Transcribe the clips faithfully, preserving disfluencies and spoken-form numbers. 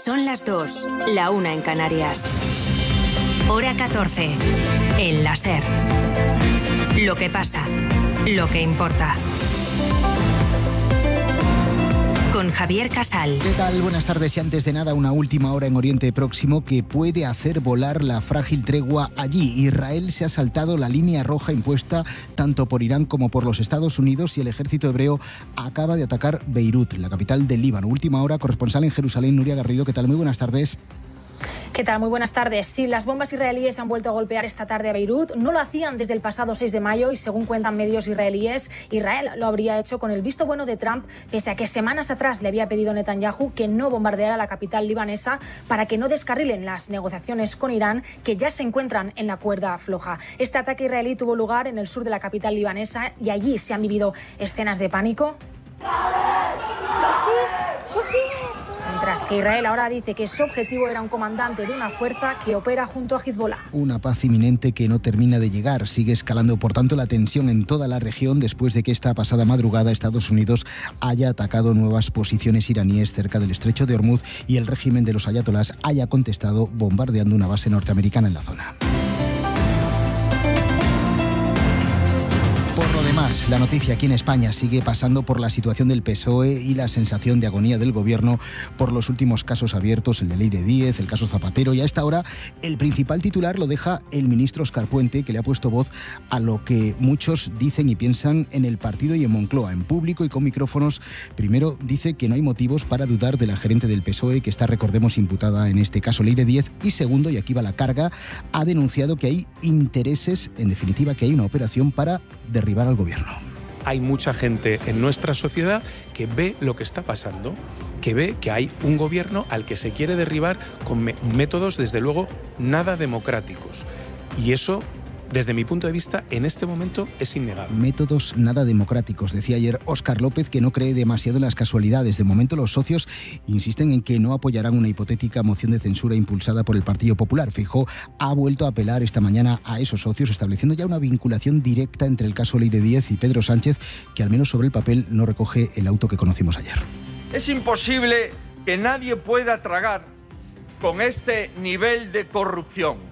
Son las dos, la una en Canarias. Hora catorce, en la SER. Lo que pasa, lo que importa. Con Javier Casal. ¿Qué tal? Buenas tardes. Y antes de nada, una última hora en Oriente Próximo que puede hacer volar la frágil tregua allí. Israel se ha saltado la línea roja impuesta tanto por Irán como por los Estados Unidos y el ejército hebreo acaba de atacar Beirut, la capital del Líbano. Última hora, corresponsal en Jerusalén, Nuria Garrido. ¿Qué tal? Muy buenas tardes. ¿Qué tal? Muy buenas tardes. Sí, las bombas israelíes han vuelto a golpear esta tarde a Beirut. No lo hacían desde el pasado seis de mayo y, según cuentan medios israelíes, Israel lo habría hecho con el visto bueno de Trump, pese a que semanas atrás le había pedido Netanyahu que no bombardeara la capital libanesa para que no descarrilen las negociaciones con Irán, que ya se encuentran en la cuerda floja. Este ataque israelí tuvo lugar en el sur de la capital libanesa y allí se han vivido escenas de pánico. Mientras que Israel ahora dice que su objetivo era un comandante de una fuerza que opera junto a Hezbollah. Una paz inminente que no termina de llegar. Sigue escalando, por tanto, la tensión en toda la región después de que esta pasada madrugada Estados Unidos haya atacado nuevas posiciones iraníes cerca del estrecho de Hormuz y el régimen de los ayatolás haya contestado bombardeando una base norteamericana en la zona. Por lo demás, la noticia aquí en España sigue pasando por la situación del P S O E y la sensación de agonía del gobierno por los últimos casos abiertos, el de Leire Díez, el caso Zapatero, y a esta hora el principal titular lo deja el ministro Óscar Puente, que le ha puesto voz a lo que muchos dicen y piensan en el partido y en Moncloa, en público y con micrófonos. Primero, dice que no hay motivos para dudar de la gerente del P S O E, que está, recordemos, imputada en este caso, Leire Díez, y segundo, y aquí va la carga, ha denunciado que hay intereses, en definitiva, que hay una operación para derribar al gobierno. Hay mucha gente en nuestra sociedad que ve lo que está pasando, que ve que hay un gobierno al que se quiere derribar con me- métodos, desde luego, nada democráticos. Y eso, desde mi punto de vista, en este momento es innegable. Métodos nada democráticos, decía ayer Óscar López, que no cree demasiado en las casualidades. De momento los socios insisten en que no apoyarán una hipotética moción de censura impulsada por el Partido Popular. Feijóo ha vuelto a apelar esta mañana a esos socios, estableciendo ya una vinculación directa entre el caso Leire Díez y Pedro Sánchez, que al menos sobre el papel no recoge el auto que conocimos ayer. Es imposible que nadie pueda tragar con este nivel de corrupción.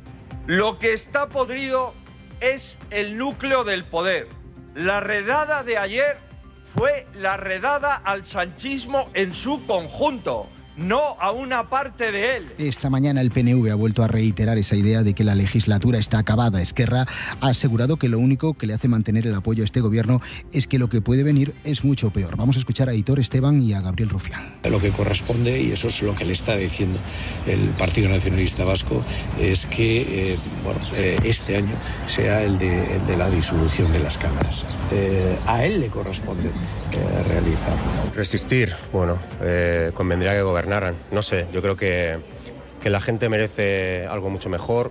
Lo que está podrido es el núcleo del poder. La redada de ayer fue la redada al sanchismo en su conjunto, no a una parte de él. Esta mañana el P N V ha vuelto a reiterar esa idea de que la legislatura está acabada. Esquerra ha asegurado que lo único que le hace mantener el apoyo a este gobierno es que lo que puede venir es mucho peor. Vamos a escuchar a Aitor Esteban y a Gabriel Rufián. Lo que corresponde, y eso es lo que le está diciendo el Partido Nacionalista Vasco, es que eh, bueno, eh, este año sea el de, el de la disolución de las cámaras. Eh, a él le corresponde eh, realizarlo. Resistir, bueno, eh, convendría que gobernaran. No sé, yo creo que, que la gente merece algo mucho mejor.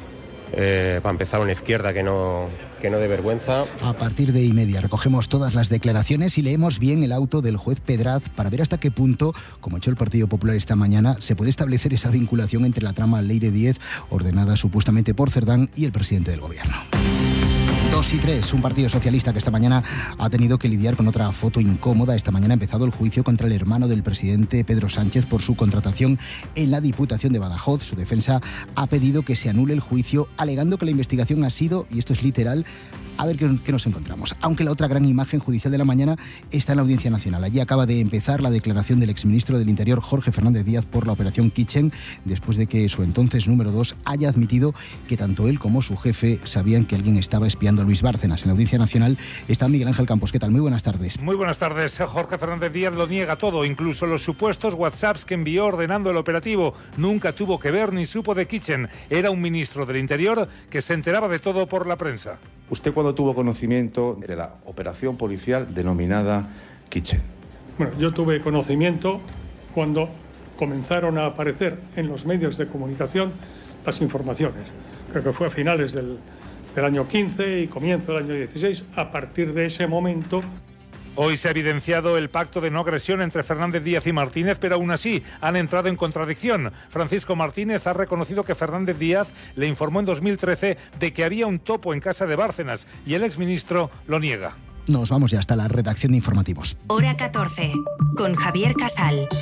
Eh, para empezar, una izquierda que no, que no dé vergüenza. A partir de y media recogemos todas las declaraciones y leemos bien el auto del juez Pedraz para ver hasta qué punto, como ha hecho el Partido Popular esta mañana, se puede establecer esa vinculación entre la trama Leire Díez, ordenada supuestamente por Cerdán, y el presidente del gobierno. Dos y tres, un partido socialista que esta mañana ha tenido que lidiar con otra foto incómoda. Esta mañana ha empezado el juicio contra el hermano del presidente Pedro Sánchez por su contratación en la Diputación de Badajoz. Su defensa ha pedido que se anule el juicio, alegando que la investigación ha sido, y esto es literal, a ver qué, qué nos encontramos. Aunque la otra gran imagen judicial de la mañana está en la Audiencia Nacional. Allí acaba de empezar la declaración del exministro del Interior, Jorge Fernández Díaz, por la operación Kitchen, después de que su entonces número dos haya admitido que tanto él como su jefe sabían que alguien estaba espiando a Luis Bárcenas. En la Audiencia Nacional está Miguel Ángel Campos. ¿Qué tal? Muy buenas tardes. Muy buenas tardes. Jorge Fernández Díaz lo niega todo, incluso los supuestos WhatsApps que envió ordenando el operativo. Nunca tuvo que ver ni supo de Kitchen. Era un ministro del Interior que se enteraba de todo por la prensa. ¿Usted cuándo tuvo conocimiento de la operación policial denominada Kitchen? Bueno, yo tuve conocimiento cuando comenzaron a aparecer en los medios de comunicación las informaciones. Creo que fue a finales del, del año quince y comienzo del año dieciséis. A partir de ese momento... Hoy se ha evidenciado el pacto de no agresión entre Fernández Díaz y Martínez, pero aún así han entrado en contradicción. Francisco Martínez ha reconocido que Fernández Díaz le informó en dos mil trece de que había un topo en casa de Bárcenas y el exministro lo niega. Nos vamos ya hasta la redacción de informativos. Hora catorce, con Javier Casal.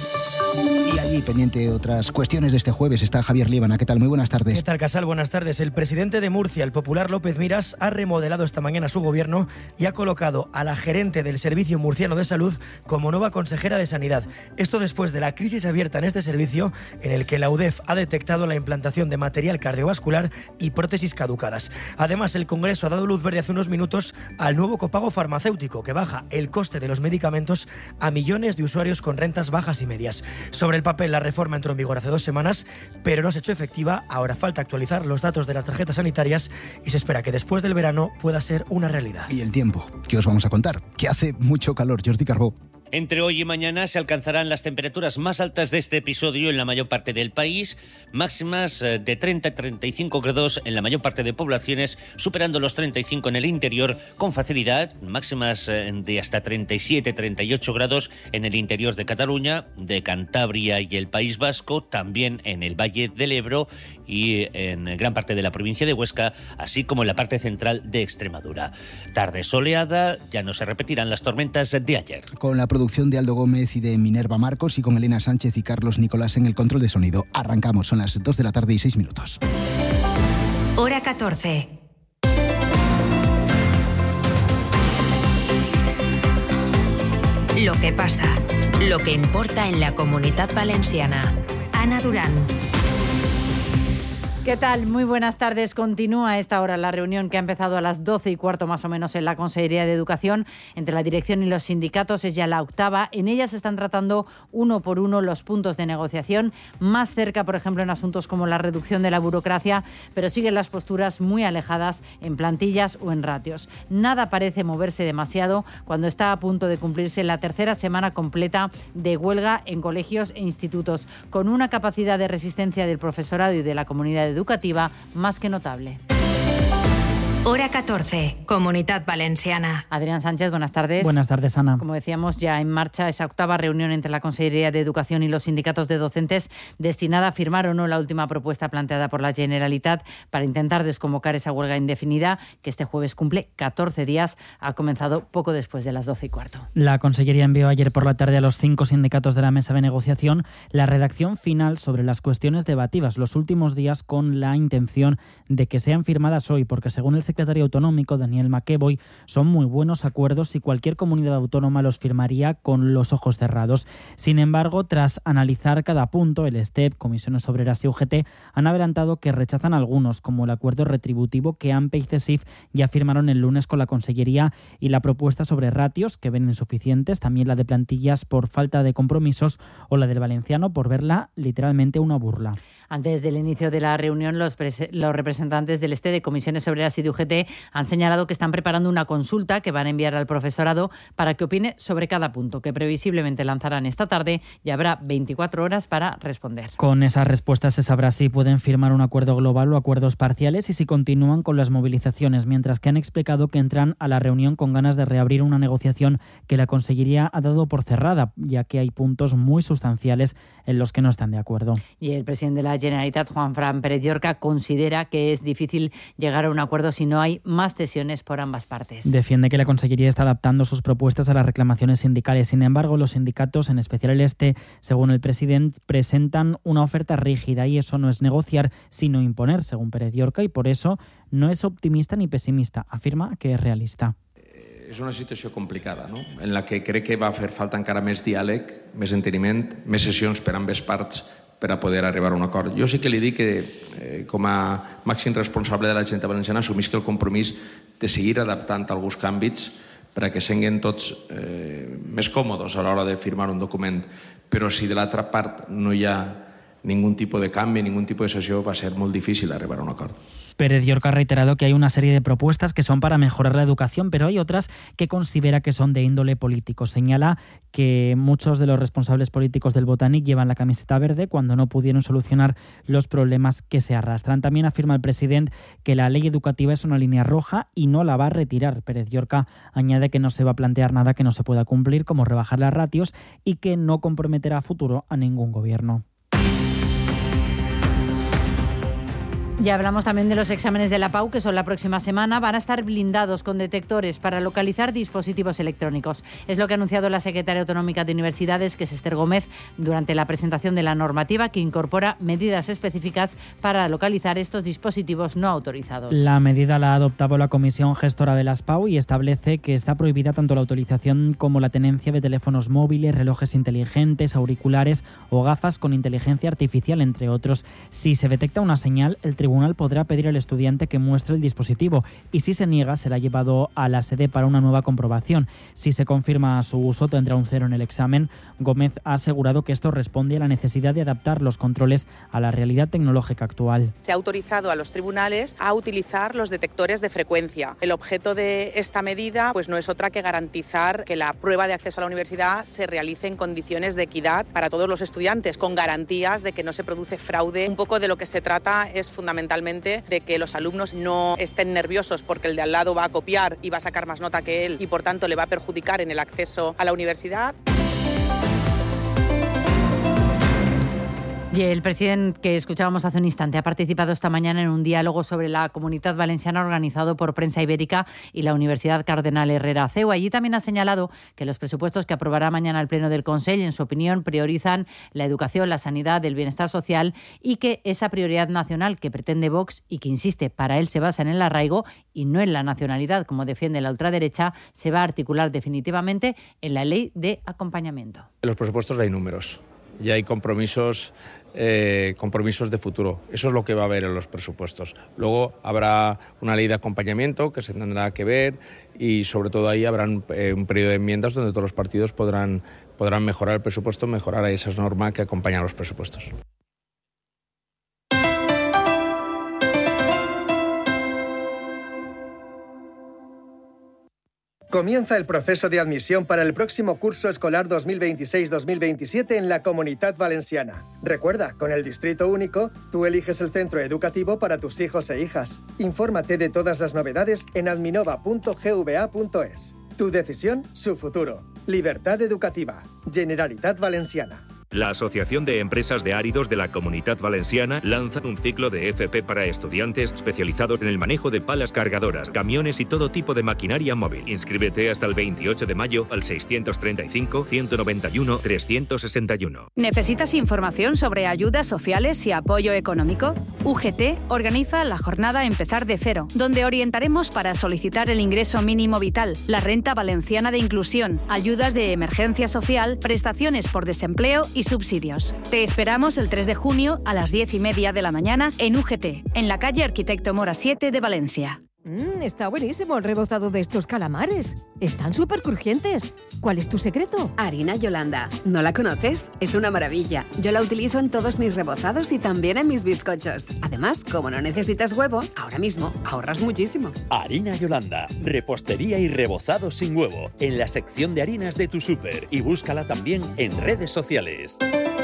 Y allí, pendiente de otras cuestiones de este jueves, está Javier Líbana. ¿Qué tal? Muy buenas tardes. ¿Qué tal, Casal? Buenas tardes. El presidente de Murcia, el popular López Miras, ha remodelado esta mañana su gobierno y ha colocado a la gerente del Servicio Murciano de Salud como nueva consejera de Sanidad. Esto después de la crisis abierta en este servicio, en el que la U D E F ha detectado la implantación de material cardiovascular y prótesis caducadas. Además, el Congreso ha dado luz verde hace unos minutos al nuevo copago farmacéutico, que baja el coste de los medicamentos a millones de usuarios con rentas bajas y medias. Sobre el papel, la reforma entró en vigor hace dos semanas, pero no se ha hecho efectiva. Ahora falta actualizar los datos de las tarjetas sanitarias y se espera que después del verano pueda ser una realidad. Y el tiempo, ¿qué os vamos a contar? Que hace mucho calor. Jordi Carbó. Entre hoy y mañana se alcanzarán las temperaturas más altas de este episodio en la mayor parte del país, máximas de treinta a treinta y cinco grados en la mayor parte de poblaciones, superando los treinta y cinco en el interior con facilidad, máximas de hasta treinta y siete a treinta y ocho grados en el interior de Cataluña, de Cantabria y el País Vasco, también en el Valle del Ebro y en gran parte de la provincia de Huesca, así como en la parte central de Extremadura. Tarde soleada, ya no se repetirán las tormentas de ayer. Con la producción de Aldo Gómez y de Minerva Marcos y con Elena Sánchez y Carlos Nicolás en el control de sonido. Arrancamos, son las dos de la tarde y seis minutos. Hora catorce. Lo que pasa, lo que importa en la Comunitat Valenciana. Ana Durán. ¿Qué tal? Muy buenas tardes. Continúa a esta hora la reunión que ha empezado a las doce y cuarto más o menos en la Consellería de Educación entre la dirección y los sindicatos. Es ya la octava. En ella se están tratando uno por uno los puntos de negociación, más cerca, por ejemplo, en asuntos como la reducción de la burocracia, pero siguen las posturas muy alejadas en plantillas o en ratios. Nada parece moverse demasiado cuando está a punto de cumplirse la tercera semana completa de huelga en colegios e institutos, con una capacidad de resistencia del profesorado y de la comunidad educativa más que notable. Hora catorce, Comunitat Valenciana. Adrián Sánchez, buenas tardes. Buenas tardes, Ana. Como decíamos, ya en marcha esa octava reunión entre la Consellería de Educación y los sindicatos de docentes destinada a firmar o no la última propuesta planteada por la Generalitat para intentar desconvocar esa huelga indefinida que este jueves cumple catorce días. Ha comenzado poco después de las doce y cuarto. La Consellería envió ayer por la tarde a los cinco sindicatos de la mesa de negociación la redacción final sobre las cuestiones debatidas los últimos días con la intención de que sean firmadas hoy, porque según el secretario autonómico, Daniel McEvoy, son muy buenos acuerdos y cualquier comunidad autónoma los firmaría con los ojos cerrados. Sin embargo, tras analizar cada punto, el STEP, Comisiones Obreras y U G T han adelantado que rechazan algunos, como el acuerdo retributivo que AMPE y CESIF ya firmaron el lunes con la Consellería y la propuesta sobre ratios, que ven insuficientes, también la de plantillas por falta de compromisos o la del valenciano por verla literalmente una burla. Antes del inicio de la reunión, los, los representantes del STE de Comisiones Obreras y de U G T han señalado que están preparando una consulta que van a enviar al profesorado para que opine sobre cada punto, que previsiblemente lanzarán esta tarde y habrá veinticuatro horas para responder. Con esas respuestas se sabrá si pueden firmar un acuerdo global o acuerdos parciales y si continúan con las movilizaciones, mientras que han explicado que entran a la reunión con ganas de reabrir una negociación que la Consellería ha dado por cerrada, ya que hay puntos muy sustanciales en los que no están de acuerdo. Y el presidente de la Generalitat, Juanfran Pérez Llorca, considera que es difícil llegar a un acuerdo si no hay más cesiones por ambas partes. Defiende que la Consellería está adaptando sus propuestas a las reclamaciones sindicales. Sin embargo, los sindicatos, en especial el STE, según el presidente, presentan una oferta rígida y eso no es negociar, sino imponer, según Pérez Llorca, y por eso no es optimista ni pesimista. Afirma que es realista. És una situació complicada, no? En la que crec que va fer falta encara més diàleg, més enteniment, més sessions per ambes parts per a poder arribar a un acord. Jo sí que li dic que, eh, com a màxim responsable de la Generalitat Valenciana, assumisc el compromís de seguir adaptant alguns canvis per a que siguin tots eh, més còmodes a l'hora de firmar un document. Però si de l'altra part no hi ha ningú tipus de canvi, ningú tipus de sessió, va ser molt difícil arribar a un acord. Pérez Llorca ha reiterado que hay una serie de propuestas que son para mejorar la educación, pero hay otras que considera que son de índole político. Señala que muchos de los responsables políticos del Botanic llevan la camiseta verde cuando no pudieron solucionar los problemas que se arrastran. También afirma el presidente que la ley educativa es una línea roja y no la va a retirar. Pérez Llorca añade que no se va a plantear nada que no se pueda cumplir, como rebajar las ratios, y que no comprometerá a futuro a ningún gobierno. Ya hablamos también de los exámenes de la P A U, que son la próxima semana. Van a estar blindados con detectores para localizar dispositivos electrónicos. Es lo que ha anunciado la secretaria autonómica de Universidades, que es Esther Gómez, durante la presentación de la normativa que incorpora medidas específicas para localizar estos dispositivos no autorizados. La medida la ha adoptado la Comisión Gestora de las P A U y establece que está prohibida tanto la autorización como la tenencia de teléfonos móviles, relojes inteligentes, auriculares o gafas con inteligencia artificial, entre otros. Si se detecta una señal, el tribunal podrá pedir al estudiante que muestre el dispositivo y si se niega será llevado a la sede para una nueva comprobación. Si se confirma su uso tendrá un cero en el examen. Gómez ha asegurado que esto responde a la necesidad de adaptar los controles a la realidad tecnológica actual. Se ha autorizado a los tribunales a utilizar los detectores de frecuencia. El objeto de esta medida pues no es otra que garantizar que la prueba de acceso a la universidad se realice en condiciones de equidad para todos los estudiantes, con garantías de que no se produce fraude. Un poco de lo que se trata es fundamentalmente de que los alumnos no estén nerviosos porque el de al lado va a copiar y va a sacar más nota que él y por tanto le va a perjudicar en el acceso a la universidad. Y el presidente que escuchábamos hace un instante ha participado esta mañana en un diálogo sobre la Comunitat Valenciana organizado por Prensa Ibérica y la Universidad Cardenal Herrera C E U. Allí también ha señalado que los presupuestos que aprobará mañana el Pleno del Consell, en su opinión, priorizan la educación, la sanidad, el bienestar social y que esa prioridad nacional que pretende Vox y que, insiste, para él se basa en el arraigo y no en la nacionalidad, como defiende la ultraderecha, se va a articular definitivamente en la ley de acompañamiento. En los presupuestos hay números y hay compromisos Eh, compromisos de futuro. Eso es lo que va a haber en los presupuestos. Luego habrá una ley de acompañamiento que se tendrá que ver y sobre todo ahí habrá un, eh, un periodo de enmiendas donde todos los partidos podrán, podrán mejorar el presupuesto, mejorar esas normas que acompañan los presupuestos. Comienza el proceso de admisión para el próximo curso escolar dos mil veintiséis dos mil veintisiete en la Comunitat Valenciana. Recuerda, con el Distrito Único, tú eliges el centro educativo para tus hijos e hijas. Infórmate de todas las novedades en adminova punto g v a punto es. Tu decisión, su futuro. Libertad educativa. Generalitat Valenciana. La Asociación de Empresas de Áridos de la Comunitat Valenciana lanza un ciclo de F P para estudiantes especializados en el manejo de palas cargadoras, camiones y todo tipo de maquinaria móvil. Inscríbete hasta el veintiocho de mayo al seiscientos treinta y cinco, ciento noventa y uno, trescientos sesenta y uno. ¿Necesitas información sobre ayudas sociales y apoyo económico? U G T organiza la jornada Empezar de Cero, donde orientaremos para solicitar el ingreso mínimo vital, la renta valenciana de inclusión, ayudas de emergencia social, prestaciones por desempleo y subsidios. Te esperamos el tres de junio a las diez y media de la mañana en U G T, en la calle Arquitecto Mora siete de Valencia. Mm, está buenísimo el rebozado de estos calamares. Están súper crujientes. ¿Cuál es tu secreto? Harina Yolanda. ¿No la conoces? Es una maravilla. Yo la utilizo en todos mis rebozados y también en mis bizcochos. Además, como no necesitas huevo, ahora mismo ahorras muchísimo. Harina Yolanda. Repostería y rebozado sin huevo. En la sección de harinas de tu súper. Y búscala también en redes sociales.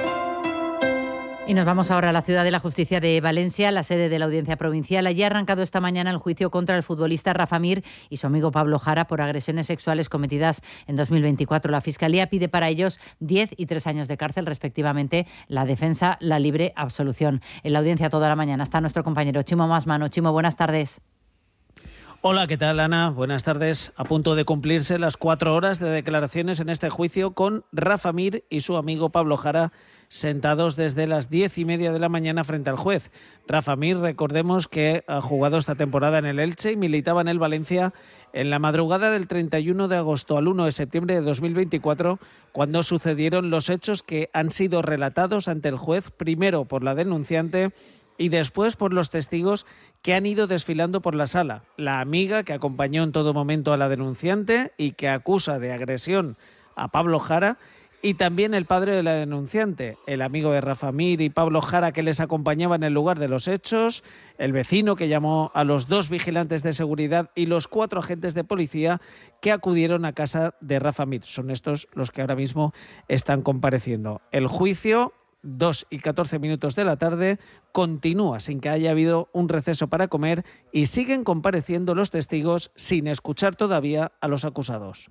Y nos vamos ahora a la Ciudad de la Justicia de Valencia, la sede de la Audiencia Provincial. Allí ha arrancado esta mañana el juicio contra el futbolista Rafa Mir y su amigo Pablo Jara por agresiones sexuales cometidas en dos mil veinticuatro. La Fiscalía pide para ellos diez y tres años de cárcel, respectivamente. La defensa, la libre absolución. En la audiencia toda la mañana está nuestro compañero Chimo Masmano. Chimo, buenas tardes. Hola, ¿qué tal, Ana? Buenas tardes. A punto de cumplirse las cuatro horas de declaraciones en este juicio con Rafa Mir y su amigo Pablo Jara sentados desde las diez y media de la mañana frente al juez. Rafa Mir, recordemos que ha jugado esta temporada en el Elche y militaba en el Valencia en la madrugada del treinta y uno de agosto al uno de septiembre de dos mil veinticuatro, cuando sucedieron los hechos que han sido relatados ante el juez, primero por la denunciante y después por los testigos que han ido desfilando por la sala. La amiga que acompañó en todo momento a la denunciante y que acusa de agresión a Pablo Jara, y también el padre de la denunciante, el amigo de Rafa Mir y Pablo Jara que les acompañaba en el lugar de los hechos, el vecino que llamó a los dos vigilantes de seguridad y los cuatro agentes de policía que acudieron a casa de Rafa Mir. Son estos los que ahora mismo están compareciendo. El juicio, dos y catorce minutos de la tarde, continúa sin que haya habido un receso para comer y siguen compareciendo los testigos sin escuchar todavía a los acusados.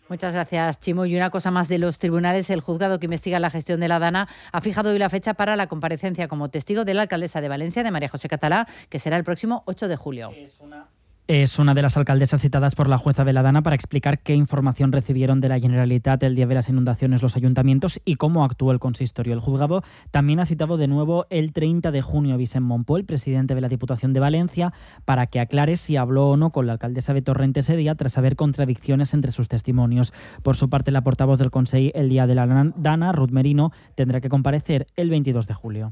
Muchas gracias, Chimo. Y una cosa más de los tribunales. El juzgado que investiga la gestión de la Dana ha fijado hoy la fecha para la comparecencia como testigo de la alcaldesa de Valencia, de María José Catalá, que será el próximo ocho de julio. Es una... Es una de las alcaldesas citadas por la jueza de la Dana para explicar qué información recibieron de la Generalitat el día de las inundaciones los ayuntamientos y cómo actuó el consistorio. El juzgado también ha citado de nuevo el treinta de junio a Vicent Monpó, el presidente de la Diputación de Valencia, para que aclare si habló o no con la alcaldesa de Torrent ese día tras haber contradicciones entre sus testimonios. Por su parte, la portavoz del Consell el día de la Dana, Ruth Merino, tendrá que comparecer el veintidós de julio.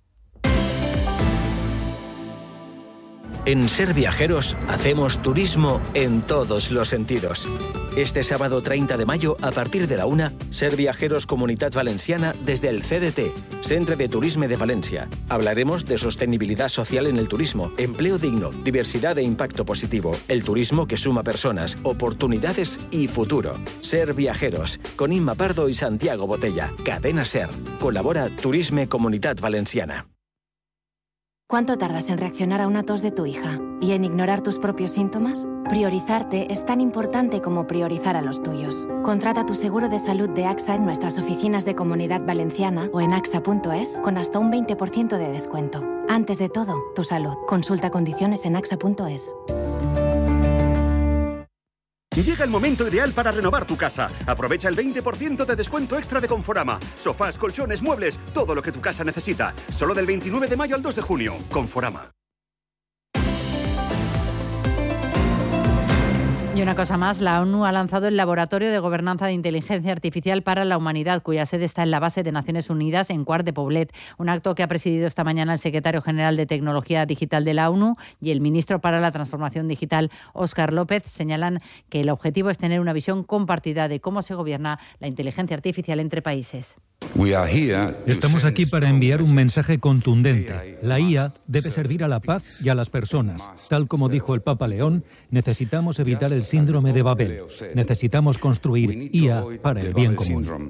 En Ser Viajeros hacemos turismo en todos los sentidos. Este sábado treinta de mayo, a partir de la una, Ser Viajeros Comunitat Valenciana desde el C D T, Centre de Turisme de Valencia. Hablaremos de sostenibilidad social en el turismo, empleo digno, diversidad e impacto positivo, el turismo que suma personas, oportunidades y futuro. Ser Viajeros, con Inma Pardo y Santiago Botella. Cadena Ser. Colabora Turisme Comunitat Valenciana. ¿Cuánto tardas en reaccionar a una tos de tu hija y en ignorar tus propios síntomas? Priorizarte es tan importante como priorizar a los tuyos. Contrata tu seguro de salud de AXA en nuestras oficinas de Comunidad Valenciana o en axa punto es con hasta un veinte por ciento de descuento. Antes de todo, tu salud. Consulta condiciones en axa punto es. Llega el momento ideal para renovar tu casa. Aprovecha el veinte por ciento de descuento extra de Conforama. Sofás, colchones, muebles, todo lo que tu casa necesita. Solo del veintinueve de mayo al dos de junio. Conforama. Y una cosa más, la ONU ha lanzado el Laboratorio de Gobernanza de Inteligencia Artificial para la Humanidad, cuya sede está en la base de Naciones Unidas en Quart de Poblet. Un acto que ha presidido esta mañana el secretario general de Tecnología Digital de la ONU y el ministro para la Transformación Digital, Óscar López, señalan que el objetivo es tener una visión compartida de cómo se gobierna la inteligencia artificial entre países. Estamos aquí para enviar un mensaje contundente. La I A debe servir a la paz y a las personas. Tal como dijo el Papa León, necesitamos evitar el síndrome de Babel. Necesitamos construir I A para el bien común.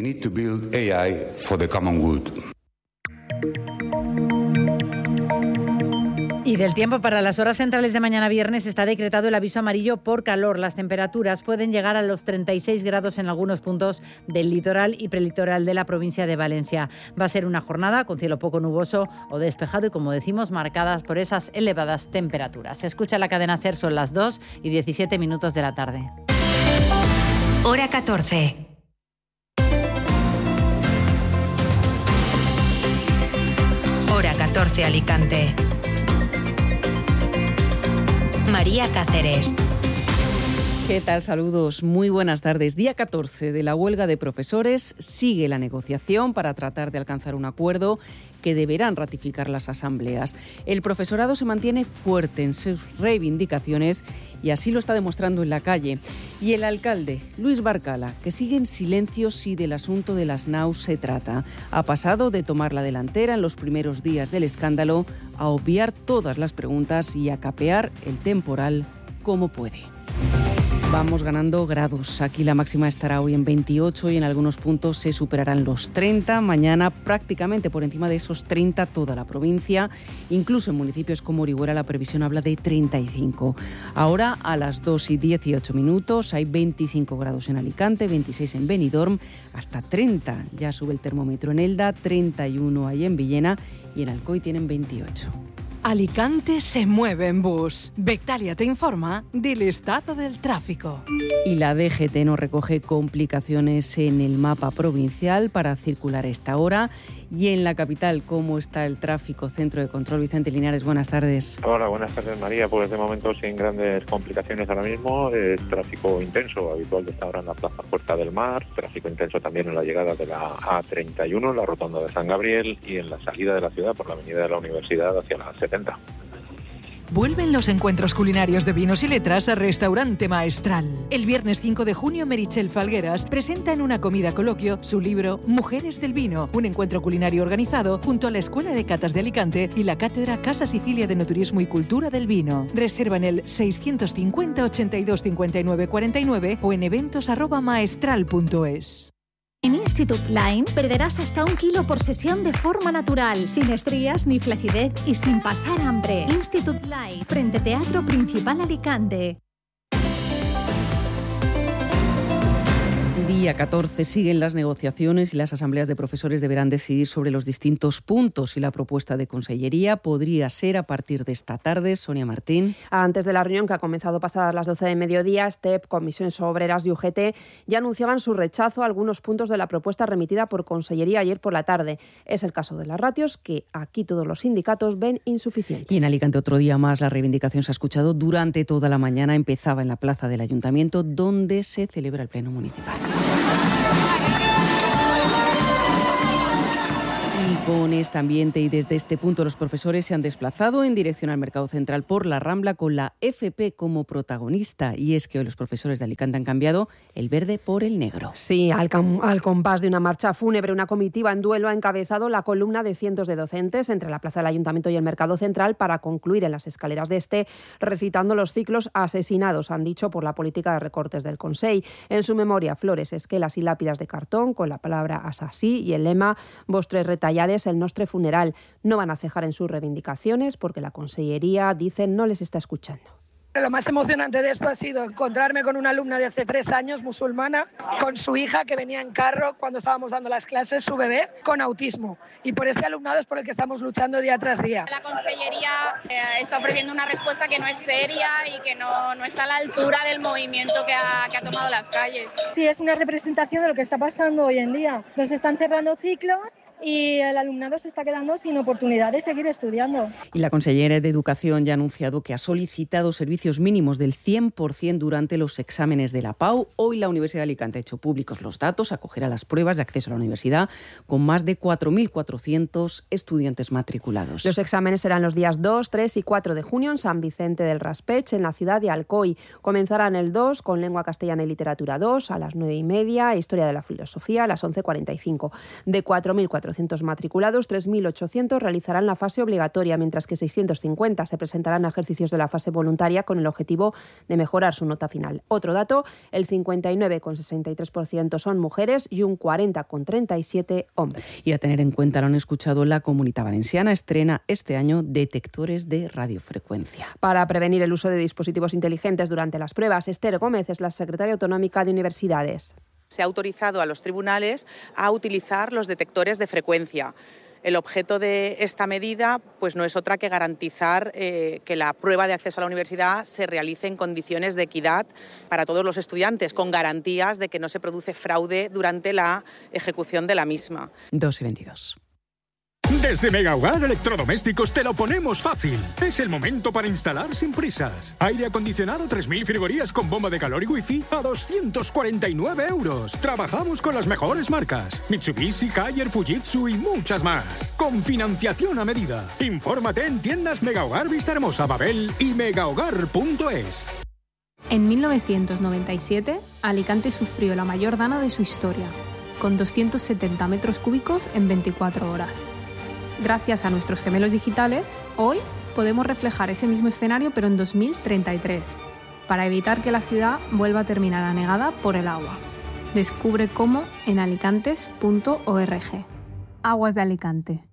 Y del tiempo, para las horas centrales de mañana viernes está decretado el aviso amarillo por calor. Las temperaturas pueden llegar a los treinta y seis grados en algunos puntos del litoral y prelitoral de la provincia de Valencia. Va a ser una jornada con cielo poco nuboso o despejado y, como decimos, marcadas por esas elevadas temperaturas. Se escucha la cadena SER, son las dos y diecisiete minutos de la tarde. Hora catorce. Hora catorce, Alicante. María Cáceres. ¿Qué tal? Saludos. Muy buenas tardes. Día catorce de la huelga de profesores. Sigue la negociación para tratar de alcanzar un acuerdo que deberán ratificar las asambleas. El profesorado se mantiene fuerte en sus reivindicaciones y así lo está demostrando en la calle. Y el alcalde, Luis Barcala, que sigue en silencio si del asunto de las naus se trata. Ha pasado de tomar la delantera en los primeros días del escándalo a obviar todas las preguntas y a capear el temporal como puede. Vamos ganando grados. Aquí la máxima estará hoy en veintiocho y en algunos puntos se superarán los treinta. Mañana prácticamente por encima de esos treinta toda la provincia. Incluso en municipios como Orihuela la previsión habla de treinta y cinco. Ahora a las dos y dieciocho minutos hay veinticinco grados en Alicante, veintiséis en Benidorm, hasta treinta. Ya sube el termómetro en Elda, treinta y uno ahí en Villena y en Alcoy tienen veintiocho. Alicante se mueve en bus. Bectalia te informa del estado del tráfico. Y la D G T no recoge complicaciones en el mapa provincial para circular esta hora. Y en la capital, ¿cómo está el tráfico? Centro de Control, Vicente Linares, buenas tardes. Hola, buenas tardes, María. Pues de momento sin grandes complicaciones ahora mismo. Es tráfico intenso, habitual de esta hora en la Plaza Puerta del Mar. Tráfico intenso también en la llegada de la A treinta y uno, la rotonda de San Gabriel, y en la salida de la ciudad por la avenida de la Universidad hacia la setenta. Vuelven los encuentros culinarios de vinos y letras a Restaurante Maestral. El viernes cinco de junio, Meritxell Falgueras presenta en una comida coloquio su libro Mujeres del Vino, un encuentro culinario organizado junto a la Escuela de Catas de Alicante y la Cátedra Casa Sicilia de Enoturismo y Cultura del Vino. Reserva en el seiscientos cincuenta, ochenta y dos, cincuenta y nueve, cuarenta y nueve o en eventos arroba maestral punto es. En Institut Line perderás hasta un kilo por sesión de forma natural, sin estrías ni flacidez y sin pasar hambre. Institut Line, frente Teatro Principal Alicante. Día catorce siguen las negociaciones y las asambleas de profesores deberán decidir sobre los distintos puntos y la propuesta de consellería podría ser a partir de esta tarde. Sonia Martín. Antes de la reunión, que ha comenzado pasadas las doce de mediodía, STEP, Comisiones Obreras y U G T ya anunciaban su rechazo a algunos puntos de la propuesta remitida por consellería ayer por la tarde. Es el caso de las ratios, que aquí todos los sindicatos ven insuficientes. Y en Alicante otro día más la reivindicación se ha escuchado durante toda la mañana. Empezaba en la plaza del Ayuntamiento, donde se celebra el Pleno Municipal. Y con este ambiente y desde este punto los profesores se han desplazado en dirección al Mercado Central por la Rambla con la F P como protagonista. Y es que hoy los profesores de Alicante han cambiado el verde por el negro. Sí, al, al compás de una marcha fúnebre, una comitiva en duelo ha encabezado la columna de cientos de docentes entre la Plaza del Ayuntamiento y el Mercado Central para concluir en las escaleras de este recitando los ciclos asesinados, han dicho, por la política de recortes del Consell. En su memoria, flores, esquelas y lápidas de cartón con la palabra asasí y el lema «Vostres retallades el nostre funeral». No van a cejar en sus reivindicaciones porque la consellería, dicen, no les está escuchando. Lo más emocionante de esto ha sido encontrarme con una alumna de hace tres años, musulmana, con su hija que venía en carro cuando estábamos dando las clases, su bebé, con autismo. Y por este alumnado es por el que estamos luchando día tras día. La consellería eh, está ofreciendo una respuesta que no es seria y que no, no está a la altura del movimiento que ha, que ha tomado las calles. Sí, es una representación de lo que está pasando hoy en día. Nos están cerrando ciclos y el alumnado se está quedando sin oportunidad de seguir estudiando. Y la consellera de Educación ya ha anunciado que ha solicitado servicios mínimos del cien por ciento durante los exámenes de la P A U. Hoy la Universidad de Alicante ha hecho públicos los datos, acogerá las pruebas de acceso a la universidad con más de cuatro mil cuatrocientos estudiantes matriculados. Los exámenes serán los días dos, tres y cuatro de junio en San Vicente del Raspech, en la ciudad de Alcoy. Comenzarán el dos con Lengua Castellana y Literatura dos a las nueve y media, Historia de la Filosofía a las once cuarenta y cinco. De cuatro mil cuatrocientos matriculados, tres mil ochocientos realizarán la fase obligatoria, mientras que seiscientos cincuenta se presentarán a ejercicios de la fase voluntaria con el objetivo de mejorar su nota final. Otro dato, el cincuenta y nueve coma sesenta y tres por ciento son mujeres y un cuarenta coma treinta y siete por ciento hombres. Y a tener en cuenta, lo han escuchado, la Comunidad Valenciana estrena este año detectores de radiofrecuencia. Para prevenir el uso de dispositivos inteligentes durante las pruebas, Esther Gómez es la secretaria autonómica de Universidades. Se ha autorizado a los tribunales a utilizar los detectores de frecuencia. El objeto de esta medida pues, no es otra que garantizar eh, que la prueba de acceso a la universidad se realice en condiciones de equidad para todos los estudiantes, con garantías de que no se produce fraude durante la ejecución de la misma. dos y veintidós. Desde Mega Hogar Electrodomésticos te lo ponemos fácil. Es el momento para instalar sin prisas. Aire acondicionado tres mil frigorías con bomba de calor y wifi a doscientos cuarenta y nueve euros. Trabajamos con las mejores marcas: Mitsubishi, Haier, Fujitsu y muchas más. Con financiación a medida. Infórmate en tiendas Mega Hogar Vista Hermosa, Babel y megahogar punto es. En mil novecientos noventa y siete, Alicante sufrió la mayor dana de su historia, con doscientos setenta metros cúbicos en veinticuatro horas. Gracias a nuestros gemelos digitales, hoy podemos reflejar ese mismo escenario pero en dos mil treinta y tres, para evitar que la ciudad vuelva a terminar anegada por el agua. Descubre cómo en alicantes punto org. Aguas de Alicante.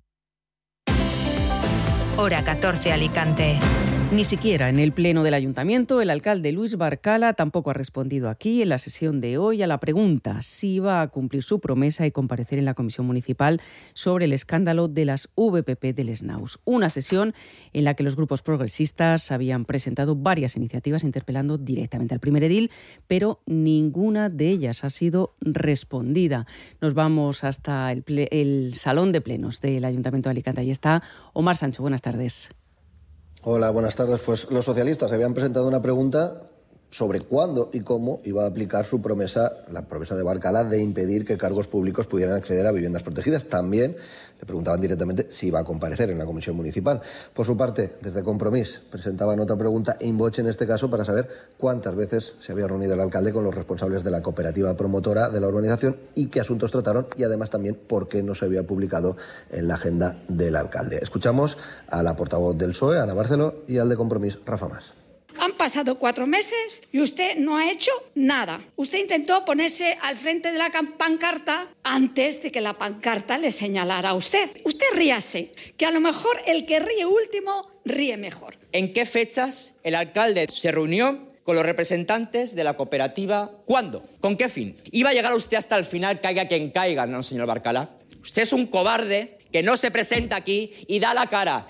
Hora catorce, Alicante. Ni siquiera en el Pleno del Ayuntamiento el alcalde Luis Barcala tampoco ha respondido aquí en la sesión de hoy a la pregunta si va a cumplir su promesa y comparecer en la Comisión Municipal sobre el escándalo de las V P P del Snaus. Una sesión en la que los grupos progresistas habían presentado varias iniciativas interpelando directamente al primer edil, pero ninguna de ellas ha sido respondida. Nos vamos hasta el, ple- el Salón de Plenos del Ayuntamiento de Alicante. Ahí está Omar Sancho. Buenas tardes. Hola, buenas tardes. Pues los socialistas habían presentado una pregunta sobre cuándo y cómo iba a aplicar su promesa, la promesa de Barcala, de impedir que cargos públicos pudieran acceder a viviendas protegidas. También le preguntaban directamente si iba a comparecer en la comisión municipal. Por su parte, desde Compromís, presentaban otra pregunta in voce en este caso para saber cuántas veces se había reunido el alcalde con los responsables de la cooperativa promotora de la urbanización y qué asuntos trataron, y además también por qué no se había publicado en la agenda del alcalde. Escuchamos a la portavoz del P S O E, Ana Barceló, y al de Compromís, Rafa Mas. Han pasado cuatro meses y usted no ha hecho nada. Usted intentó ponerse al frente de la pancarta antes de que la pancarta le señalara a usted. Usted ríase, que a lo mejor el que ríe último ríe mejor. ¿En qué fechas el alcalde se reunió con los representantes de la cooperativa. ¿Cuándo? ¿Con qué fin? ¿Iba a llegar usted hasta el final, caiga quien caiga, no, señor Barcala? Usted es un cobarde que no se presenta aquí y da la cara.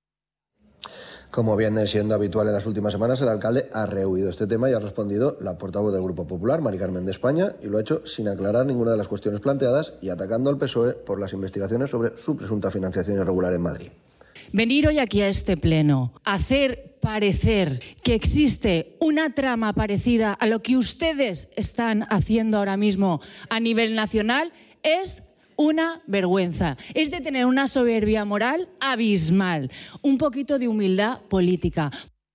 Como viene siendo habitual en las últimas semanas, el alcalde ha rehuido este tema y ha respondido la portavoz del Grupo Popular, Mari Carmen de España, y lo ha hecho sin aclarar ninguna de las cuestiones planteadas y atacando al P S O E por las investigaciones sobre su presunta financiación irregular en Madrid. Venir hoy aquí a este pleno, hacer parecer que existe una trama parecida a lo que ustedes están haciendo ahora mismo a nivel nacional es una vergüenza. Es de tener una soberbia moral abismal, un poquito de humildad política.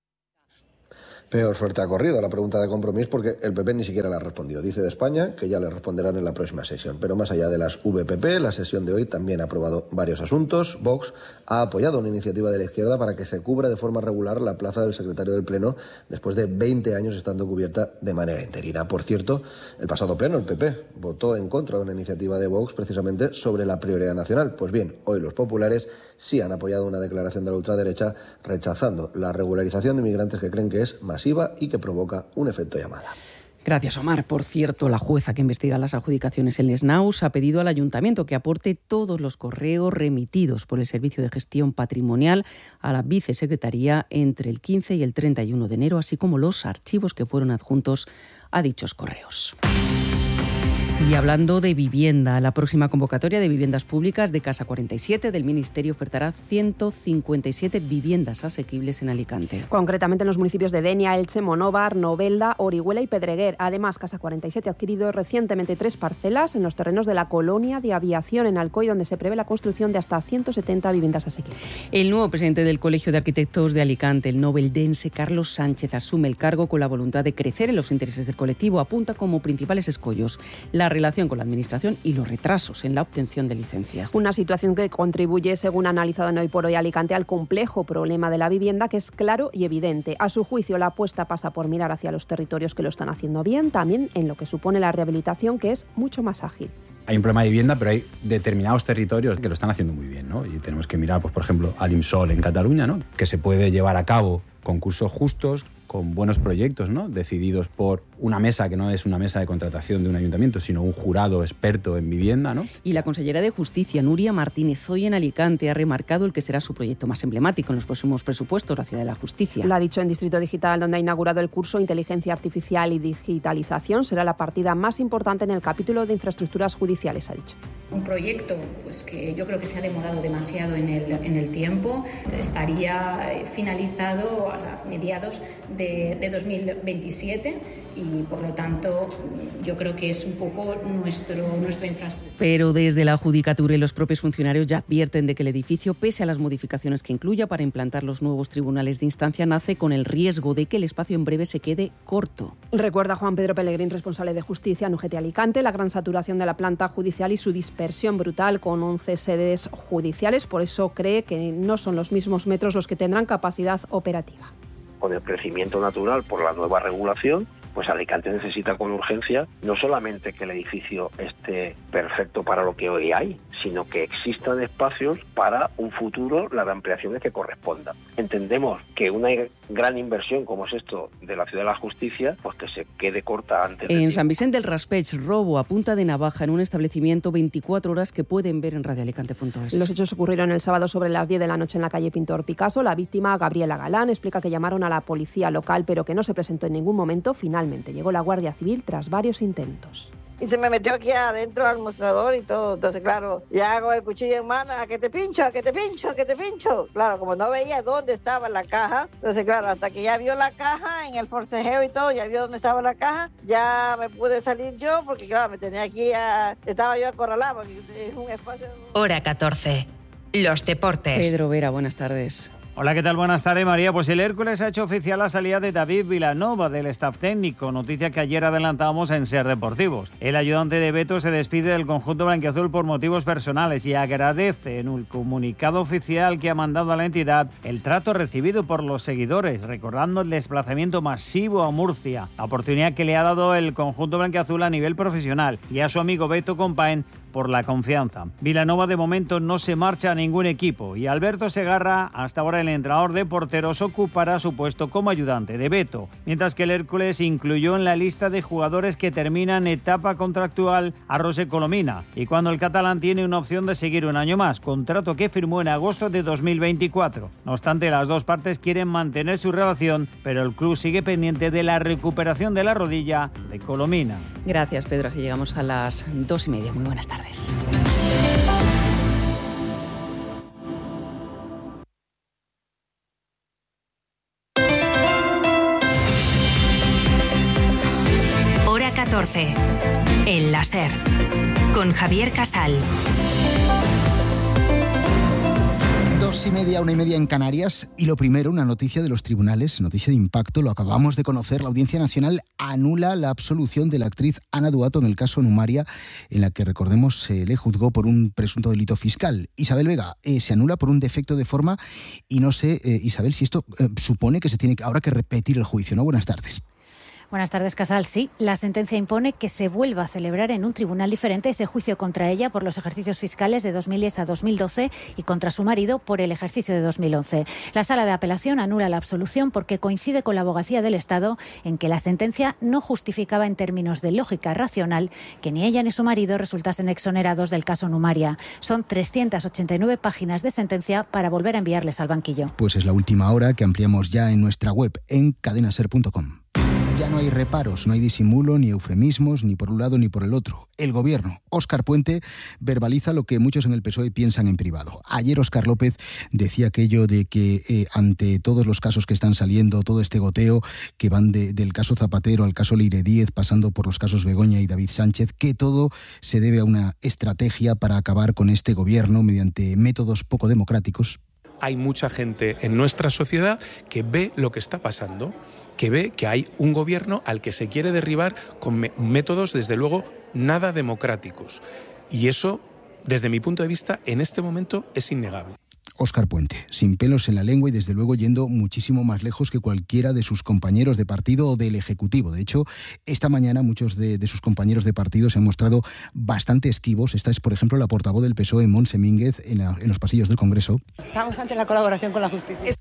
Peor suerte ha corrido a la pregunta de Compromís porque el P P ni siquiera la ha respondido. Dice de España que ya le responderán en la próxima sesión. Pero más allá de las V P P, la sesión de hoy también ha aprobado varios asuntos. Vox ha apoyado una iniciativa de la izquierda para que se cubra de forma regular la plaza del secretario del Pleno después de veinte años estando cubierta de manera interina. Por cierto, el pasado pleno el P P votó en contra de una iniciativa de Vox precisamente sobre la prioridad nacional. Pues bien, hoy los populares sí han apoyado una declaración de la ultraderecha rechazando la regularización de inmigrantes que creen que es masiva y que provoca un efecto llamada. Gracias, Omar. Por cierto, la jueza que investiga las adjudicaciones en Les Naus ha pedido al ayuntamiento que aporte todos los correos remitidos por el Servicio de Gestión Patrimonial a la vicesecretaría entre el quince y el treinta y uno de enero, así como los archivos que fueron adjuntos a dichos correos. Y hablando de vivienda, la próxima convocatoria de viviendas públicas de Casa cuarenta y siete del Ministerio ofertará ciento cincuenta y siete viviendas asequibles en Alicante. Concretamente en los municipios de Denia, Elche, Monóvar, Novelda, Orihuela y Pedreguer. Además, Casa cuarenta y siete ha adquirido recientemente tres parcelas en los terrenos de la Colonia de Aviación en Alcoy, donde se prevé la construcción de hasta ciento setenta viviendas asequibles. El nuevo presidente del Colegio de Arquitectos de Alicante, el noveldense Carlos Sánchez, asume el cargo con la voluntad de crecer en los intereses del colectivo. Apunta como principales escollos la relación con la Administración y los retrasos en la obtención de licencias. Una situación que contribuye, según ha analizado en Hoy por Hoy Alicante, al complejo problema de la vivienda, que es claro y evidente. A su juicio, la apuesta pasa por mirar hacia los territorios que lo están haciendo bien, también en lo que supone la rehabilitación, que es mucho más ágil. Hay un problema de vivienda, pero hay determinados territorios que lo están haciendo muy bien, ¿no? Y tenemos que mirar, pues, por ejemplo, al IMSOL en Cataluña, ¿no? Que se puede llevar a cabo concursos justos, con buenos proyectos, ¿no? Decididos por una mesa que no es una mesa de contratación de un ayuntamiento, sino un jurado experto en vivienda, ¿no? Y la consellera de Justicia, Nuria Martínez, hoy en Alicante ha remarcado el que será su proyecto más emblemático en los próximos presupuestos, la Ciudad de la Justicia. Lo ha dicho en Distrito Digital, donde ha inaugurado el curso Inteligencia Artificial y Digitalización. Será la partida más importante en el capítulo de infraestructuras judiciales, ha dicho. Un proyecto pues, que yo creo que se ha demorado demasiado en el, en el tiempo. Estaría finalizado a mediados de, de dos mil veintisiete y, por lo tanto, yo creo que es un poco nuestro, nuestra infraestructura. Pero desde la Judicatura y los propios funcionarios ya advierten de que el edificio, pese a las modificaciones que incluya para implantar los nuevos tribunales de instancia, nace con el riesgo de que el espacio en breve se quede corto. Recuerda Juan Pedro Pellegrín, responsable de Justicia en U G T Alicante, la gran saturación de la planta judicial y su dispersión brutal con once sedes judiciales. Por eso cree que no son los mismos metros los que tendrán capacidad operativa. Con el crecimiento natural por la nueva regulación, pues Alicante necesita con urgencia no solamente que el edificio esté perfecto para lo que hoy hay, sino que existan espacios para un futuro, las ampliaciones que correspondan. Entendemos que una gran inversión como es esto de la Ciudad de la Justicia, pues que se quede corta antes de En tiempo. San Vicente del Raspeig, robo a punta de navaja en un establecimiento, veinticuatro horas que pueden ver en radioalicante punto es. Los hechos ocurrieron el sábado sobre las diez de la noche en la calle Pintor Picasso. La víctima, Gabriela Galán, explica que llamaron a la policía local, pero que no se presentó en ningún momento. Finalmente llegó la Guardia Civil tras varios intentos. Y se me metió aquí adentro al mostrador y todo. Entonces, claro, ya hago el cuchillo en mano, a que te pincho, a que te pincho, a que te pincho. Claro, como no veía dónde estaba la caja, entonces, claro, hasta que ya vio la caja en el forcejeo y todo, ya vio dónde estaba la caja, ya me pude salir yo, porque, claro, me tenía aquí, a, estaba yo acorralado, porque es un espacio... Hora catorce. Los deportes. Pedro Vera, buenas tardes. Hola, ¿qué tal? Buenas tardes, María. Pues el Hércules ha hecho oficial la salida de David Vilanova del staff técnico, noticia que ayer adelantábamos en Ser Deportivos. El ayudante de Beto se despide del conjunto blanquiazul por motivos personales y agradece en un comunicado oficial que ha mandado a la entidad el trato recibido por los seguidores, recordando el desplazamiento masivo a Murcia, la oportunidad que le ha dado el conjunto blanquiazul a nivel profesional, y a su amigo Beto Compaén por la confianza. Vilanova de momento no se marcha a ningún equipo y Alberto Segarra, hasta ahora el entrenador de porteros, ocupará su puesto como ayudante de Beto, mientras que el Hércules incluyó en la lista de jugadores que terminan etapa contractual a Roser Colomina, y cuando el catalán tiene una opción de seguir un año más, contrato que firmó en agosto de dos mil veinticuatro. No obstante, las dos partes quieren mantener su relación, pero el club sigue pendiente de la recuperación de la rodilla de Colomina. Gracias, Pedro. Así llegamos a las dos y media. Muy buenas tardes. Hora catorce. En la SER. Con Javier Casal. Dos y media, una y media en Canarias. Y lo primero, una noticia de los tribunales, noticia de impacto, lo acabamos de conocer. La Audiencia Nacional anula la absolución de la actriz Ana Duato en el caso Numaria, en la que, recordemos, se le juzgó por un presunto delito fiscal. Isabel Vega, eh, se anula por un defecto de forma y no sé, eh, Isabel, si esto eh, supone que se tiene ahora que repetir el juicio, ¿no? Buenas tardes. Buenas tardes, Casal. Sí, la sentencia impone que se vuelva a celebrar en un tribunal diferente ese juicio contra ella por los ejercicios fiscales de dos mil diez a dos mil doce y contra su marido por el ejercicio de dos mil once. La Sala de Apelación anula la absolución porque coincide con la Abogacía del Estado en que la sentencia no justificaba en términos de lógica racional que ni ella ni su marido resultasen exonerados del caso Numaria. Son trescientas ochenta y nueve páginas de sentencia para volver a enviarles al banquillo. Pues es la última hora, que ampliamos ya en nuestra web en cadena ser punto com. Ya no hay reparos, no hay disimulo, ni eufemismos, ni por un lado ni por el otro. El gobierno, Óscar Puente, verbaliza lo que muchos en el P S O E piensan en privado. Ayer Óscar López decía aquello de que eh, ante todos los casos que están saliendo, todo este goteo que van de, del caso Zapatero al caso Leire Díez, pasando por los casos Begoña y David Sánchez, que todo se debe a una estrategia para acabar con este gobierno mediante métodos poco democráticos. Hay mucha gente en nuestra sociedad que ve lo que está pasando, que ve que hay un gobierno al que se quiere derribar con me- métodos, desde luego, nada democráticos. Y eso, desde mi punto de vista, en este momento es innegable. Óscar Puente, sin pelos en la lengua y desde luego yendo muchísimo más lejos que cualquiera de sus compañeros de partido o del Ejecutivo. De hecho, esta mañana muchos de, de sus compañeros de partido se han mostrado bastante esquivos. Esta es, por ejemplo, la portavoz del P S O E, Montse Mínguez, en, la, en los pasillos del Congreso. Estamos ante la colaboración con la justicia.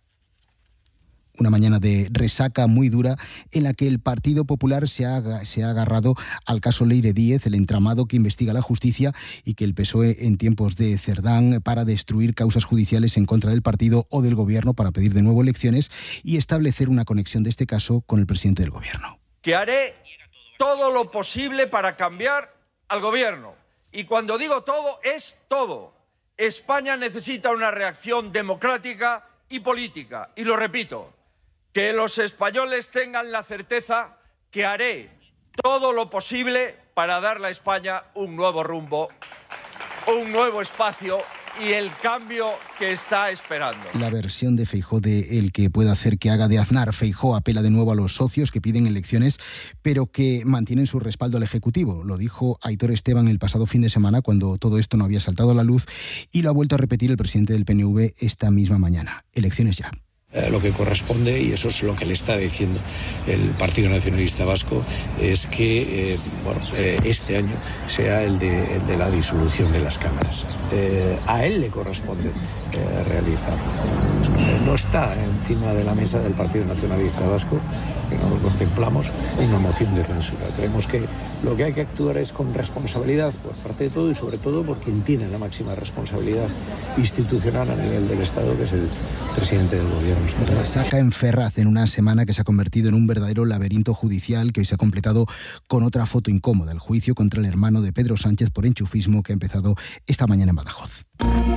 Una mañana de resaca muy dura en la que el Partido Popular se ha, se ha agarrado al caso Leire Díez, el entramado que investiga la justicia y que el P S O E en tiempos de Cerdán para destruir causas judiciales en contra del partido o del gobierno para pedir de nuevo elecciones y establecer una conexión de este caso con el presidente del gobierno. Que haré todo lo posible para cambiar al gobierno. Y cuando digo todo, es todo. España necesita una reacción democrática y política. Y lo repito, que los españoles tengan la certeza que haré todo lo posible para darle a España un nuevo rumbo, un nuevo espacio y el cambio que está esperando. La versión de Feijóo de el que pueda hacer que haga de Aznar. Feijóo apela de nuevo a los socios que piden elecciones, pero que mantienen su respaldo al Ejecutivo. Lo dijo Aitor Esteban el pasado fin de semana, cuando todo esto no había saltado a la luz, y lo ha vuelto a repetir el presidente del P N V esta misma mañana. Elecciones ya. Eh, lo que corresponde, y eso es lo que le está diciendo el Partido Nacionalista Vasco, es que eh, bueno, eh, este año sea el de, el de la disolución de las cámaras. Eh, a él le corresponde eh, realizarlo. Eh, no está encima de la mesa del Partido Nacionalista Vasco, que no lo contemplamos, una moción de censura. Creemos que lo que hay que actuar es con responsabilidad por parte de todo y sobre todo por quien tiene la máxima responsabilidad institucional a nivel del Estado, que es el presidente del gobierno. Resaca en Ferraz en una semana que se ha convertido en un verdadero laberinto judicial, que hoy se ha completado con otra foto incómoda: el juicio contra el hermano de Pedro Sánchez por enchufismo, que ha empezado esta mañana en Badajoz.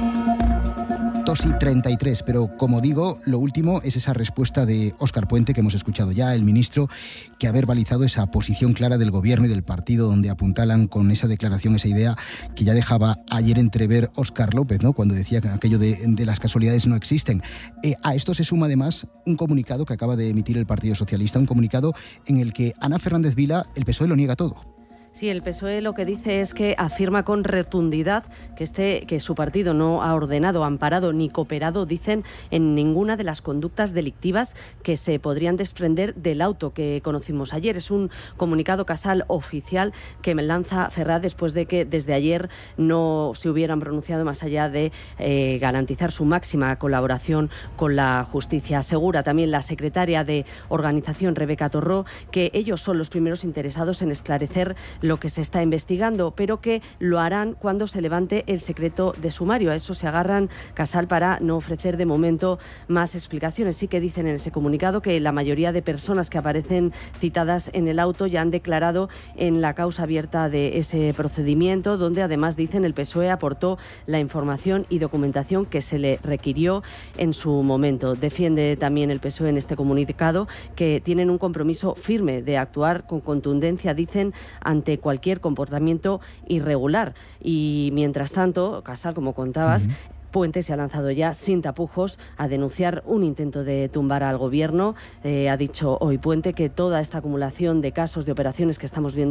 dos y treinta y tres, pero como digo, lo último es esa respuesta de Óscar Puente que hemos escuchado ya, el ministro, que ha verbalizado esa posición clara del gobierno y del partido, donde apuntalan con esa declaración, esa idea que ya dejaba ayer entrever Óscar López, ¿no?, cuando decía que aquello de, de las casualidades no existen. Eh, a esto se suma además un comunicado que acaba de emitir el Partido Socialista, un comunicado en el que Ana Fernández Vila, el P S O E, lo niega todo. Sí, el P S O E lo que dice es que afirma con rotundidad que este que su partido no ha ordenado, amparado ni cooperado, dicen, en ninguna de las conductas delictivas que se podrían desprender del auto que conocimos ayer. Es un comunicado Casal oficial que me lanza Ferraz después de que desde ayer no se hubieran pronunciado más allá de eh, garantizar su máxima colaboración con la justicia. Asegura también la secretaria de Organización, Rebeca Torró, que ellos son los primeros interesados en esclarecer lo que se está investigando, pero que lo harán cuando se levante el secreto de sumario. A eso se agarran Casal para no ofrecer de momento más explicaciones. Sí que dicen en ese comunicado que la mayoría de personas que aparecen citadas en el auto ya han declarado en la causa abierta de ese procedimiento, donde además dicen el P S O E aportó la información y documentación que se le requirió en su momento. Defiende también el P S O E en este comunicado que tienen un compromiso firme de actuar con contundencia, dicen, ante cualquier comportamiento irregular. Y mientras tanto, Casal, como contabas, uh-huh. Puente se ha lanzado ya sin tapujos a denunciar un intento de tumbar al gobierno. Eh, ha dicho hoy Puente que toda esta acumulación de casos, de operaciones que estamos viendo